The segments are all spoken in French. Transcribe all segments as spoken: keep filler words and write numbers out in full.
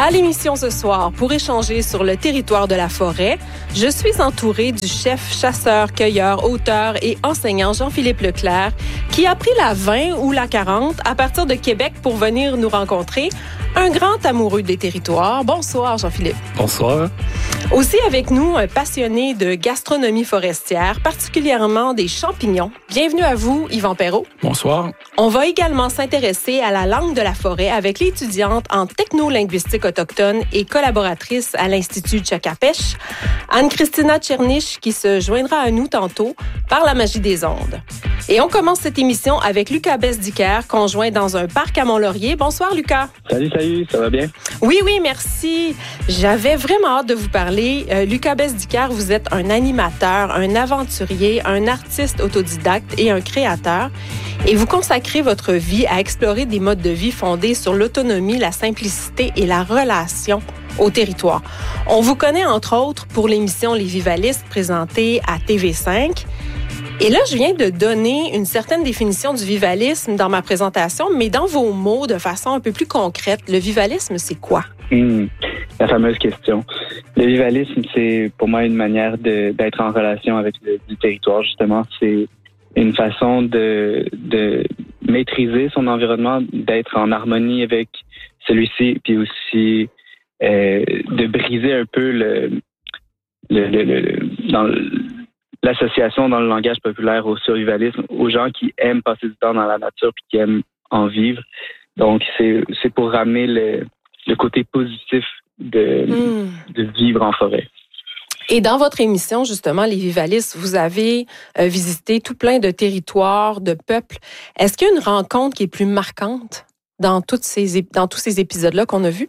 À l'émission ce soir, pour échanger sur le territoire de la forêt, je suis entourée du chef chasseur, cueilleur, auteur et enseignant Jean-Philippe Leclerc, qui a pris la vingt ou la quarante à partir de Québec pour venir nous rencontrer. Un grand amoureux des territoires. Bonsoir, Jean-Philippe. Bonsoir. Aussi avec nous, un passionné de gastronomie forestière, particulièrement des champignons. Bienvenue à vous, Yvan Perrault. Bonsoir. On va également s'intéresser à la langue de la forêt avec l'étudiante en technolinguistique autochtone et collaboratrice à l'Institut Tchakapesh, Anne-Christina Tchernich, qui se joindra à nous tantôt par la magie des ondes. Et on commence cette émission avec Lucas Besdiker, conjoint dans un parc à Mont-Laurier. Bonsoir, Lucas. Salut, salut, ça va bien? Oui, oui, merci. J'avais vraiment hâte de vous parler. Euh, Lucas Besdiker, vous êtes un animateur, un aventurier, un artiste autodidacte et un créateur. Et vous consacrez votre vie à explorer des modes de vie fondés sur l'autonomie, la simplicité et la relation au territoire. On vous connaît entre autres pour l'émission Les Vivalistes présentée à T V cinq. Et là, je viens de donner une certaine définition du vivalisme dans ma présentation, mais dans vos mots, de façon un peu plus concrète, le vivalisme, c'est quoi? Mmh, la fameuse question. Le vivalisme, c'est pour moi une manière de, d'être en relation avec le du territoire, justement. C'est une façon de, de maîtriser son environnement, d'être en harmonie avec celui-ci, puis aussi euh, de briser un peu le, le, le, le dans le, l'association dans le langage populaire au survivalisme, aux gens qui aiment passer du temps dans la nature puis qui aiment en vivre. Donc, c'est, c'est pour ramener le, le côté positif de, mmh. de vivre en forêt. Et dans votre émission, justement, Les Vivalistes, vous avez euh, visité tout plein de territoires, de peuples. Est-ce qu'il y a une rencontre qui est plus marquante dans, toutes ces, dans tous ces épisodes-là qu'on a vus?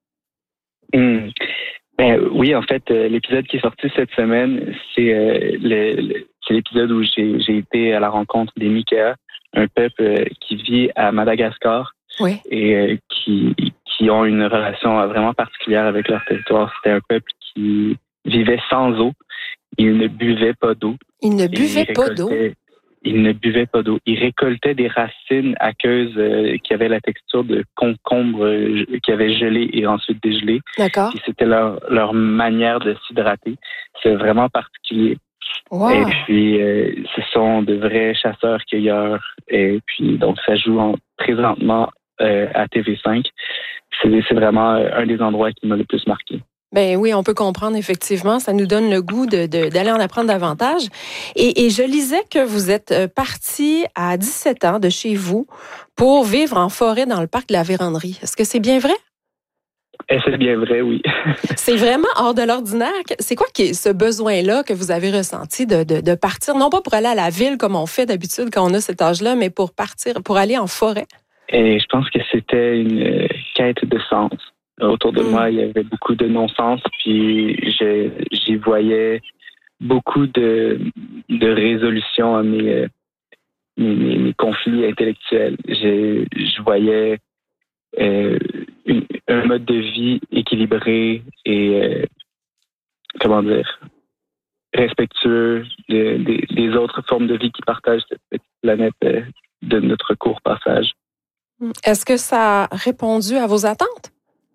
Mmh. Ben, oui, en fait, euh, l'épisode qui est sorti cette semaine, c'est, euh, le, le, c'est l'épisode où j'ai, j'ai été à la rencontre des Mikea, un peuple euh, qui vit à Madagascar oui. et euh, qui, qui ont une relation vraiment particulière avec leur territoire. C'était un peuple qui vivait sans eau. Il ne buvait pas d'eau. Il ne buvait pas d'eau? Il ne buvait pas d'eau. Il récoltait des racines aqueuses euh, qui avaient la texture de concombre euh, qui avaient gelé et ensuite dégelé. D'accord. Puis c'était leur, leur manière de s'hydrater. C'est vraiment particulier. Wow. Et puis, euh, ce sont de vrais chasseurs-cueilleurs. Et puis, donc, ça joue en, présentement euh, à T V cinq. C'est, c'est vraiment un des endroits qui m'a le plus marqué. Ben oui, on peut comprendre, effectivement. Ça nous donne le goût de, de, d'aller en apprendre davantage. Et, et je lisais que vous êtes parti à dix-sept ans de chez vous pour vivre en forêt dans le parc de la Vérandrie. Est-ce que c'est bien vrai? Et c'est bien vrai, oui. C'est vraiment hors de l'ordinaire. C'est quoi qui est ce besoin-là que vous avez ressenti de, de, de partir, non pas pour aller à la ville comme on fait d'habitude quand on a cet âge-là, mais pour partir, pour aller en forêt? Et je pense que c'était une quête de sens. Autour de mmh. moi, il y avait beaucoup de non-sens, puis je, j'y voyais beaucoup de, de résolutions à mes, mes, mes, mes conflits intellectuels. Je, je voyais euh, une, un mode de vie équilibré et, euh, comment dire, respectueux de, de, des autres formes de vie qui partagent cette petite planète euh, de notre court passage. Est-ce que ça a répondu à vos attentes?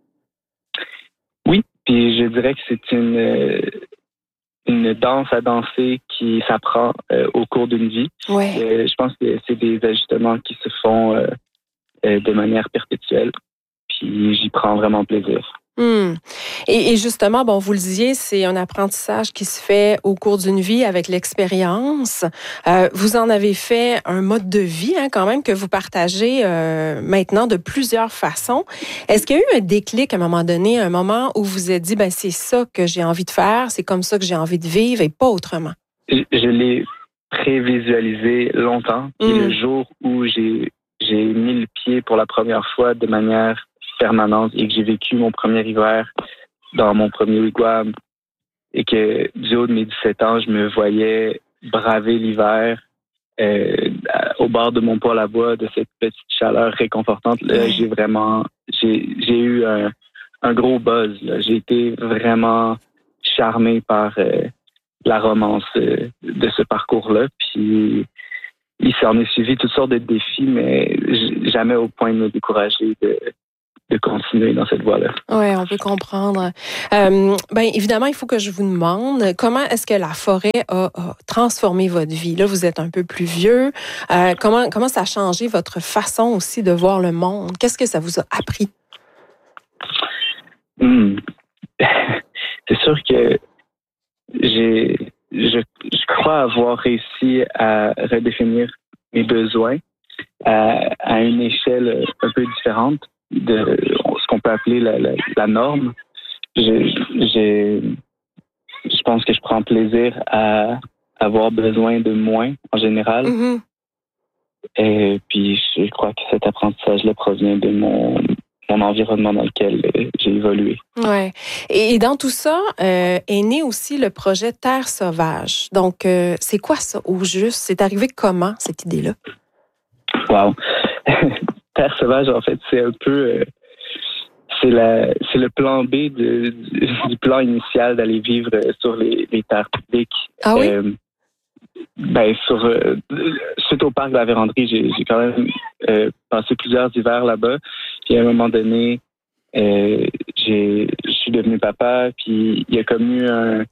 Oui, puis je dirais que c'est une, une danse à danser qui s'apprend euh, au cours d'une vie. Ouais. Euh, je pense que c'est des ajustements qui se font euh, euh, de manière perpétuelle, puis j'y prends vraiment plaisir. Hum. Et, et justement, bon, vous le disiez, c'est un apprentissage qui se fait au cours d'une vie avec l'expérience. Euh, vous en avez fait un mode de vie, hein, quand même, que vous partagez euh, maintenant de plusieurs façons. Est-ce qu'il y a eu un déclic à un moment donné, un moment où vous vous êtes dit, ben c'est ça que j'ai envie de faire, c'est comme ça que j'ai envie de vivre et pas autrement? Je, je l'ai prévisualisé longtemps. Hum. Et le jour où j'ai, j'ai mis le pied pour la première fois de manière permanente et que j'ai vécu mon premier hiver dans mon premier wigwam et que du haut de mes dix-sept ans, je me voyais braver l'hiver euh, au bord de mon poêle à bois, de cette petite chaleur réconfortante. Là, j'ai vraiment, j'ai, j'ai eu un, un gros buzz. Là. J'ai été vraiment charmé par euh, la romance euh, de ce parcours-là. Puis il s'en est suivi toutes sortes de défis, mais jamais au point de me décourager de de continuer continuer dans cette voie-là. Oui, on peut comprendre. Euh, ben évidemment, il faut que je vous demande comment est-ce que la forêt a, a transformé votre vie. Là, vous êtes un peu plus vieux. Euh, comment comment ça a changé votre façon aussi de voir le monde? Qu'est-ce que ça vous a appris? Mmh. C'est sûr que j'ai je, je crois avoir réussi à redéfinir mes besoins à, à une échelle un peu différente de ce qu'on peut appeler la, la, la norme. Je, j'ai, je pense que je prends plaisir à avoir besoin de moins en général. Mm-hmm. Et puis, je crois que cet apprentissage-là provient de mon, mon environnement dans lequel j'ai évolué. Ouais. Et dans tout ça, euh, est né aussi le projet Terre sauvage. Donc, euh, c'est quoi ça au juste? C'est arrivé comment, cette idée-là? Wow! Terre sauvage, en fait, c'est un peu... Euh, c'est, la, c'est le plan B de, du, du plan initial d'aller vivre sur les, les terres publiques. Ah oui? Euh, ben, sur, euh, suite au parc de la Vérandrie, j'ai, j'ai quand même euh, passé plusieurs hivers là-bas. Puis à un moment donné, euh, j'ai, je suis devenu papa, puis il y a comme eu un,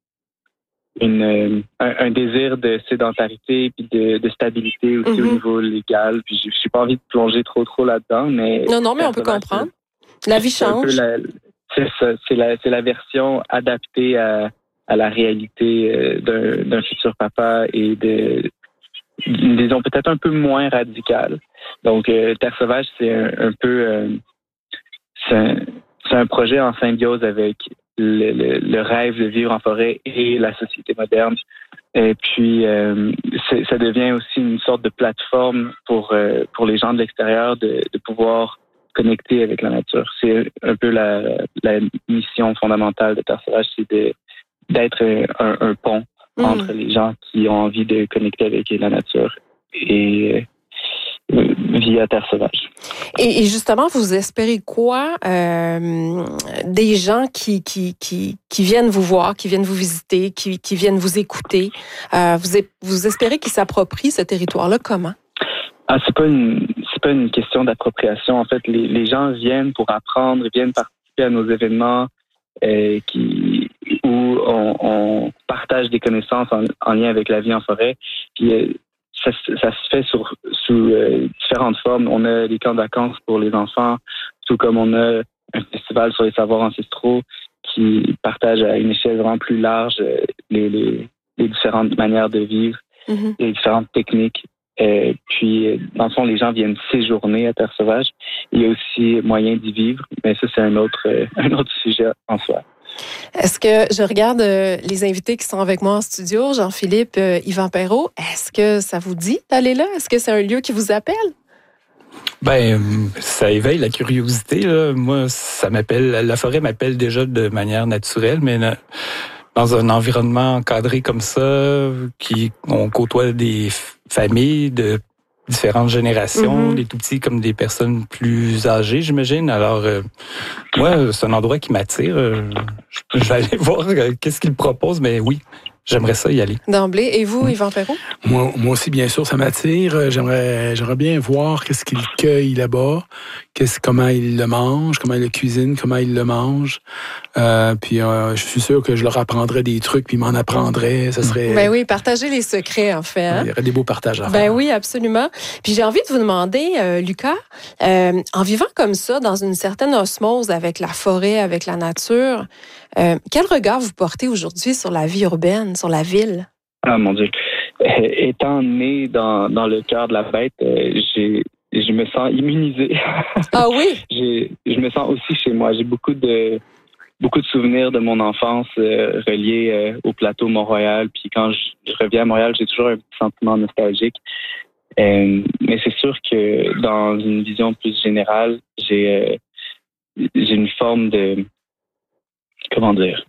une, un, un désir de sédentarité puis de, de stabilité aussi mm-hmm. au niveau légal. Puis je n'ai pas envie de plonger trop trop là-dedans, mais non non, mais on peut comprendre. La vie change. La, c'est ça, c'est la c'est la version adaptée à à la réalité d'un, d'un futur papa et de disons peut-être un peu moins radical. Donc euh, Terre sauvage, c'est un, un peu euh, c'est, un, c'est un projet en symbiose avec le, le, le rêve de vivre en forêt et la société moderne. Et puis euh, c'est, ça devient aussi une sorte de plateforme pour euh, pour les gens de l'extérieur de, de pouvoir connecter avec la nature. C'est un peu la, la mission fondamentale de Terre sauvage, c'est de d'être un, un pont mmh. entre les gens qui ont envie de connecter avec la nature et euh, via Terre sauvage. Et, et justement, vous espérez quoi euh, des gens qui, qui, qui, qui viennent vous voir, qui viennent vous visiter, qui, qui viennent vous écouter? Euh, vous, vous espérez qu'ils s'approprient ce territoire-là comment? Ah, c'est pas une c'est pas une question d'appropriation. En fait, les, les gens viennent pour apprendre, viennent participer à nos événements euh, qui où on, on partage des connaissances en, en lien avec la vie en forêt. Puis euh, ça, ça se fait sur, sous euh, différentes formes. On a des camps de vacances pour les enfants, tout comme on a un festival sur les savoirs ancestraux qui partage à une échelle vraiment plus large euh, les, les, les différentes manières de vivre, mm-hmm. les différentes techniques. Euh, puis, dans le fond, les gens viennent séjourner à Terre sauvage. Il y a aussi moyen d'y vivre, mais ça, c'est un autre, euh, un autre sujet en soi. Est-ce que je regarde euh, les invités qui sont avec moi en studio, Jean-Philippe, euh, Yvan Perrault, est-ce que ça vous dit d'aller là? Est-ce que c'est un lieu qui vous appelle? Ben, ça éveille la curiosité, là. Moi, ça m'appelle, la forêt m'appelle déjà de manière naturelle, mais là, dans un environnement encadré comme ça, qui on côtoie des familles de différentes générations, mm-hmm. des tout-petits comme des personnes plus âgées, j'imagine. Alors, euh, moi, c'est un endroit qui m'attire. Euh, je vais aller voir euh, qu'est-ce qu'il propose, mais oui, j'aimerais ça y aller. D'emblée. Et vous, Yvan Perrault? Moi, moi aussi, bien sûr, ça m'attire. J'aimerais, j'aimerais bien voir qu'est-ce qu'il cueille là-bas, qu'est-ce, comment il le mange, comment il le cuisine, comment il le mange. Euh, puis, euh, je suis sûr que je leur apprendrais des trucs, puis ils m'en apprendraient. Ça serait. Ben oui, partager les secrets, en fait. Hein? Il y aurait des beaux partages à faire. Ben oui, absolument. Puis, j'ai envie de vous demander, euh, Lucas, euh, en vivant comme ça, dans une certaine osmose avec la forêt, avec la nature, euh, quel regard vous portez aujourd'hui sur la vie urbaine, sur la ville? Ah, mon Dieu. Étant né dans, dans le cœur de la bête, euh, j'ai, je me sens immunisé. Ah oui? j'ai, je me sens aussi chez moi. J'ai beaucoup de, beaucoup de souvenirs de mon enfance euh, reliés euh, au plateau Mont-Royal. Puis quand je, je reviens à Montréal, j'ai toujours un petit sentiment nostalgique. Euh, mais c'est sûr que dans une vision plus générale, j'ai, euh, j'ai une forme de... Comment dire?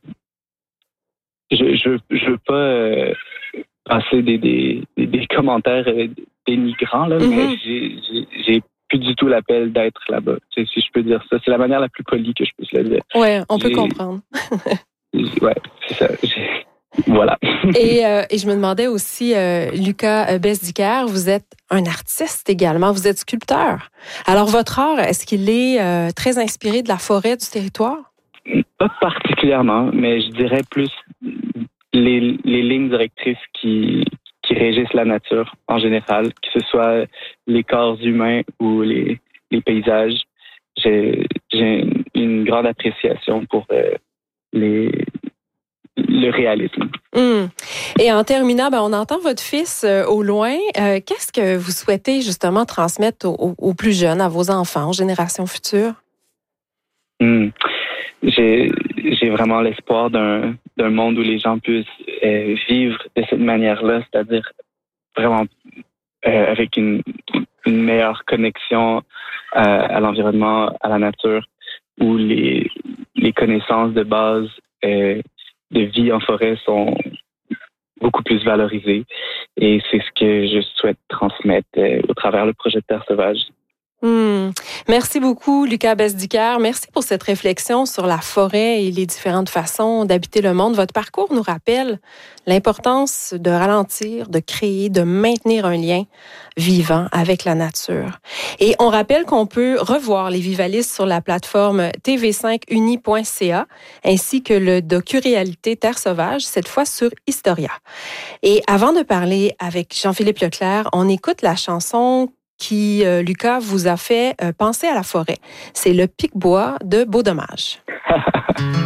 Je je je veux pas euh, passer des des des commentaires euh, dénigrants là, mm-hmm. mais j'ai, j'ai j'ai plus du tout l'appel d'être là-bas. Tu sais, si je peux dire ça, c'est la manière la plus polie que je puisse le dire. Ouais, on j'ai, peut comprendre. ouais, c'est ça. J'ai, voilà. et euh, et je me demandais aussi, euh, Lucas Besdiker, vous êtes un artiste également. Vous êtes sculpteur. Alors, votre art, est-ce qu'il est euh, très inspiré de la forêt du territoire? Pas particulièrement, mais je dirais plus les, les lignes directrices qui, qui régissent la nature en général, que ce soit les corps humains ou les, les paysages. J'ai, j'ai une grande appréciation pour euh, les, le réalisme. Mmh. Et en terminant, ben, on entend votre fils euh, au loin. Euh, qu'est-ce que vous souhaitez justement transmettre aux, aux plus jeunes, à vos enfants, aux générations futures? Mmh. J'ai, j'ai vraiment l'espoir d'un, d'un monde où les gens puissent euh, vivre de cette manière-là, c'est-à-dire vraiment euh, avec une, une meilleure connexion euh, à l'environnement, à la nature, où les, les connaissances de base euh, de vie en forêt sont beaucoup plus valorisées. Et c'est ce que je souhaite transmettre euh, au travers le projet de Terre sauvage. Mmh. Merci beaucoup, Lucas Besdicker. Merci pour cette réflexion sur la forêt et les différentes façons d'habiter le monde. Votre parcours nous rappelle l'importance de ralentir, de créer, de maintenir un lien vivant avec la nature. Et on rappelle qu'on peut revoir les Vivalistes sur la plateforme t v cinq uni point c a ainsi que le docu-réalité Terre sauvage, cette fois sur Historia. Et avant de parler avec Jean-Philippe Leclerc, on écoute la chanson qui, euh, Lucas, vous a fait euh, penser à la forêt. C'est le Pic-Bois de Beau Dommage.